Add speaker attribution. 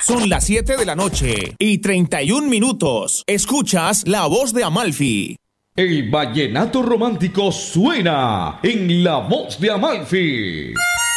Speaker 1: Son las 7 de la noche y 31 minutos. Escuchas La Voz de Amalfi.
Speaker 2: El vallenato romántico suena en La Voz de Amalfi.